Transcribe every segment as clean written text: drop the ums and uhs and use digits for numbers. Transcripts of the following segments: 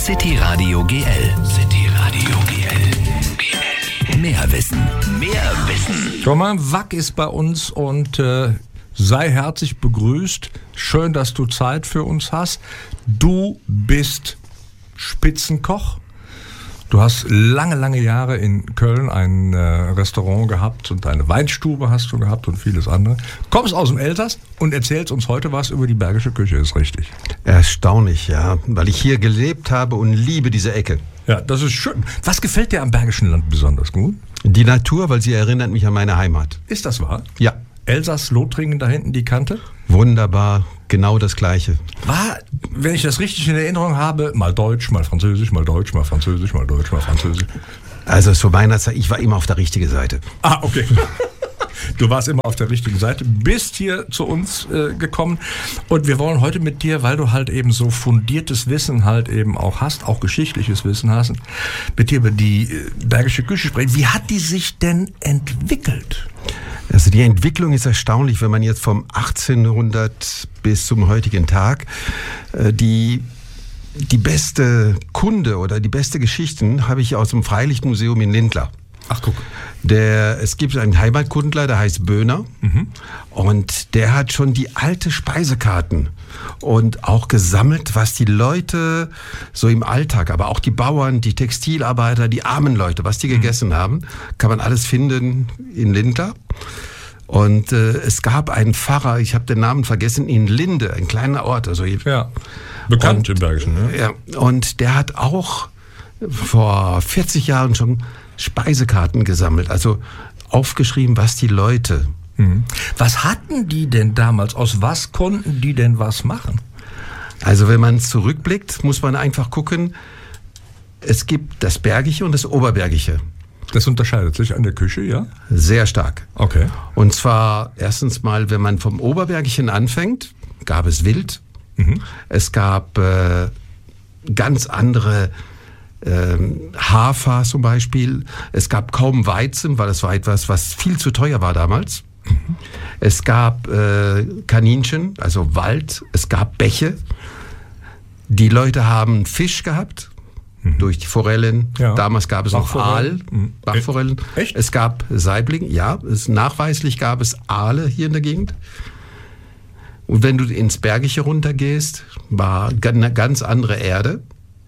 City Radio GL. City Radio GL. Mehr Wissen. Mehr Wissen. Roman Wack ist bei uns und sei herzlich begrüßt. Schön, dass du Zeit für uns hast. Du bist Spitzenkoch. Du hast lange Jahre in Köln ein Restaurant gehabt und eine Weinstube hast du gehabt und vieles andere. Kommst aus dem Elsass und erzählst uns heute was über die bergische Küche, ist richtig? Erstaunlich, ja, weil ich hier gelebt habe und liebe diese Ecke. Ja, das ist schön. Was gefällt dir am Bergischen Land besonders gut? Die Natur, weil sie erinnert mich an meine Heimat. Ist das wahr? Ja. Elsass-Lothringen da hinten, die Kante? Wunderbar, genau das Gleiche. War, wenn ich das richtig in Erinnerung habe, mal Deutsch, mal Französisch, mal Deutsch, mal Französisch, mal Deutsch, mal Französisch. Also zu meiner Zeit, ich war immer auf der richtigen Seite. Ah, okay. Du warst immer auf der richtigen Seite, bist hier zu uns gekommen und wir wollen heute mit dir, weil du halt eben so fundiertes Wissen halt eben auch hast, auch geschichtliches Wissen hast, mit dir über die bergische Küche sprechen. Wie hat die sich denn entwickelt? Also die Entwicklung ist erstaunlich, wenn man jetzt vom 1800 bis zum heutigen Tag die beste Kunde oder die beste Geschichten habe ich aus dem Freilichtmuseum in Lindlar. Ach, guck. Es gibt einen Heimatkundler, der heißt Böhner. Und der hat schon die alte Speisekarten und auch gesammelt, was die Leute so im Alltag, aber auch die Bauern, die Textilarbeiter, die armen Leute, was die gegessen haben, kann man alles finden in Lindlar. Und es gab einen Pfarrer, ich habe den Namen vergessen, in Linde, ein kleiner Ort. Also ja, bekannt im Bergischen. Ne? Ja, und der hat auch vor 40 Jahren schon Speisekarten gesammelt, also aufgeschrieben, was die Leute... Was hatten die denn damals? Aus was konnten die denn was machen? Also wenn man zurückblickt, muss man einfach gucken, es gibt das Bergische und das Oberbergische. Das unterscheidet sich an der Küche, ja? Sehr stark. Okay. Und zwar erstens mal, wenn man vom Oberbergischen anfängt, gab es Wild. Es gab ganz andere Hafer zum Beispiel. Es gab kaum Weizen, weil das war etwas, was viel zu teuer war damals. Es gab Kaninchen, also Wald. Es gab Bäche. Die Leute haben Fisch gehabt. Durch die Forellen. Ja. Damals gab es noch Aal, Bachforellen. Echt? Es gab Saibling, ja. Nachweislich gab es Aale hier in der Gegend. Und wenn du ins Bergische runtergehst, war eine ganz andere Erde.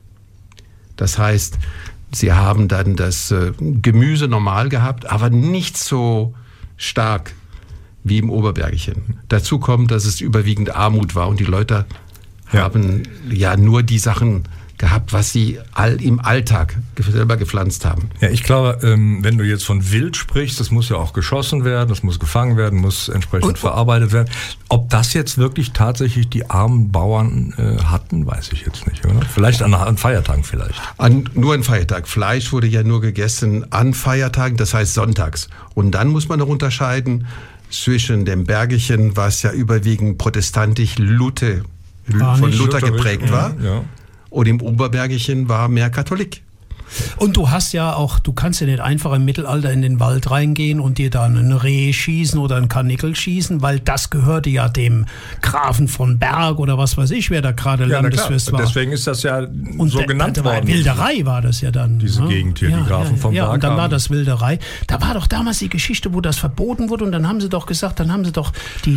Das heißt, sie haben dann das Gemüse normal gehabt, aber nicht so stark wie im Oberbergischen. Dazu kommt, dass es überwiegend Armut war und die Leute haben ja nur die Sachen gehabt, was sie im Alltag selber gepflanzt haben. Ja, ich glaube, wenn du jetzt von Wild sprichst, das muss ja auch geschossen werden, das muss gefangen werden, muss entsprechend verarbeitet werden. Ob das jetzt wirklich tatsächlich die armen Bauern hatten, weiß ich jetzt nicht, oder? Vielleicht an Feiertagen vielleicht. Nur an Feiertag. Fleisch wurde ja nur gegessen an Feiertagen, das heißt sonntags. Und dann muss man noch unterscheiden zwischen dem Bergischen, was ja überwiegend protestantisch von Luther geprägt war. Ja. Und im Oberbergischen war mehr Katholik. Und du hast ja auch, du kannst ja nicht einfach im Mittelalter in den Wald reingehen und dir dann ein Reh schießen oder ein Karnickel schießen, weil das gehörte ja dem Grafen von Berg oder was weiß ich, wer da gerade Landesfürst war. Deswegen ist das ja und so genannt worden. Wilderei war das ja dann. Diese Gegend hier, die Grafen von Berg. Ja, und dann war das Wilderei. Da war doch damals die Geschichte, wo das verboten wurde und dann haben sie doch gesagt, dann haben sie doch die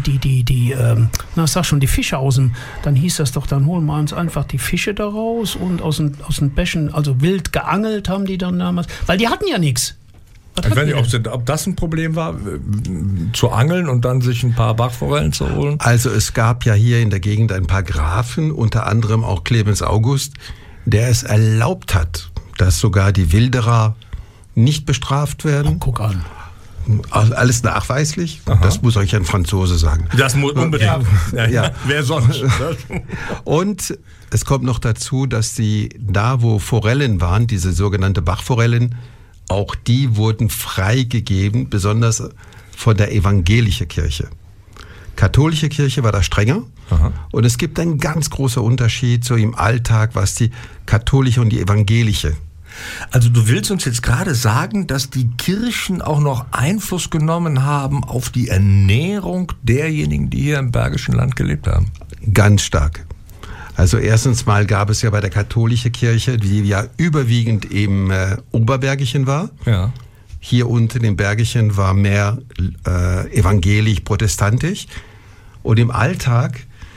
Fische aus dem, dann hieß das doch, dann holen wir uns einfach die Fische da raus und aus den Bächen, also wild geangelt haben die dann damals, weil die hatten ja nichts. Ich weiß nicht, ob das ein Problem war, zu angeln und dann sich ein paar Bachforellen zu holen. Also es gab ja hier in der Gegend ein paar Grafen, unter anderem auch Clemens August, der es erlaubt hat, dass sogar die Wilderer nicht bestraft werden. Oh, guck an. Alles nachweislich. Aha. Das muss euch ein Franzose sagen. Das muss unbedingt. Ja. Wer sonst? Und es kommt noch dazu, dass da wo Forellen waren, diese sogenannte Bachforellen, auch die wurden freigegeben, besonders von der evangelischen Kirche. Katholische Kirche war da strenger. Aha. Und es gibt einen ganz großen Unterschied so im Alltag, was die katholische und die evangelische. Also du willst uns jetzt gerade sagen, dass die Kirchen auch noch Einfluss genommen haben auf die Ernährung derjenigen, die hier im Bergischen Land gelebt haben? Ganz stark. Also erstens mal gab es ja bei der katholischen Kirche, die ja überwiegend im Oberbergischen war. Ja. Hier unten im Bergischen war mehr evangelisch-protestantisch. Und im Alltag,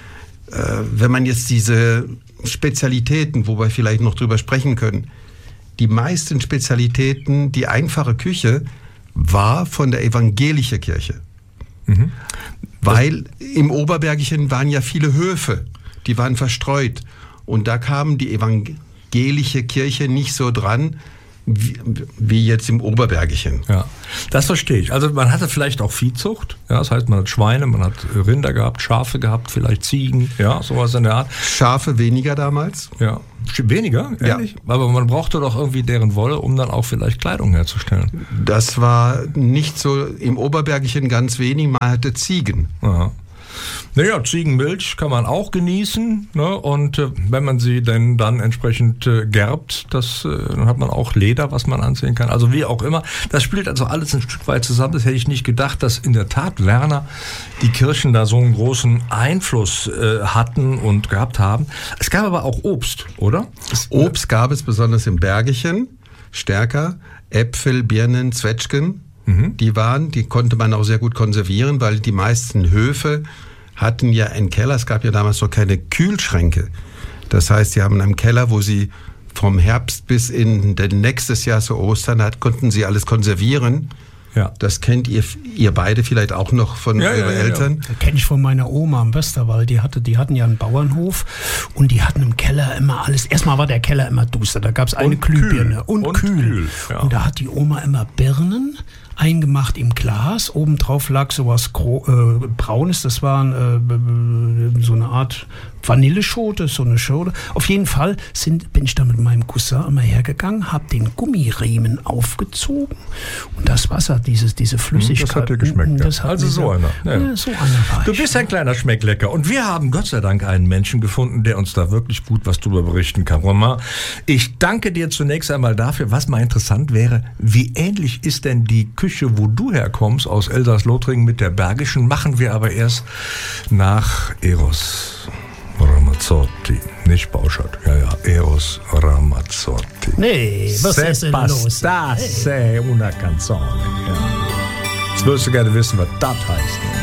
wenn man jetzt diese Spezialitäten, wo wir vielleicht noch drüber sprechen können, die meisten Spezialitäten, die einfache Küche, war von der evangelischen Kirche. Mhm. Weil im Oberbergischen waren ja viele Höfe, die waren verstreut. Und da kam die evangelische Kirche nicht so dran, wie jetzt im Oberbergischen. Ja, das verstehe ich. Also man hatte vielleicht auch Viehzucht, ja, das heißt man hat Schweine, man hat Rinder gehabt, Schafe gehabt, vielleicht Ziegen, ja, sowas in der Art. Schafe weniger damals? Ja, weniger, ehrlich? Ja. Aber man brauchte doch irgendwie deren Wolle, um dann auch vielleicht Kleidung herzustellen. Das war nicht so im Oberbergischen ganz wenig, man hatte Ziegen. Aha. Naja, Ziegenmilch kann man auch genießen, ne? Und wenn man sie denn dann entsprechend gerbt, dann hat man auch Leder, was man anziehen kann. Also wie auch immer. Das spielt also alles ein Stück weit zusammen. Das hätte ich nicht gedacht, dass in der Tat, Werner, die Kirchen da so einen großen Einfluss hatten und gehabt haben. Es gab aber auch Obst, oder? Obst gab es besonders im Bergischen stärker. Äpfel, Birnen, Zwetschgen. Die konnte man auch sehr gut konservieren, weil die meisten Höfe hatten ja einen Keller. Es gab ja damals noch keine Kühlschränke. Das heißt, sie haben einen Keller, wo sie vom Herbst bis in nächstes Jahr zu Ostern konnten sie alles konservieren. Ja. Das kennt ihr beide vielleicht auch noch von euren Eltern. Das kenne ich von meiner Oma am Westerwald. Die hatten ja einen Bauernhof und die hatten im Keller immer alles. Erstmal war der Keller immer duster. Da gab es eine Glühbirne und kühl. Ja. Und da hat die Oma immer Birnen eingemacht im Glas. Obendrauf lag sowas Braunes. Das war so eine Art Vanilleschote, so eine Schote. Auf jeden Fall bin ich da mit meinem Cousin immer hergegangen, habe den Gummiriemen aufgezogen und das Wasser, diese Flüssigkeit. Das hat dir geschmeckt. So einer. Ja, so einer war Du bist ein kleiner Schmecklecker und wir haben Gott sei Dank einen Menschen gefunden, der uns da wirklich gut was drüber berichten kann. Romain, ich danke dir zunächst einmal dafür. Was mal interessant wäre, wie ähnlich ist denn die Küche, wo du herkommst, aus Elsass-Lothringen mit der Bergischen, machen wir aber erst nach Eros Ramazzotti, nicht Bauschert, Eros Ramazzotti. Nee, was ist denn los? Das è una canzone. Ja. Jetzt würdest du gerne wissen, was das heißt.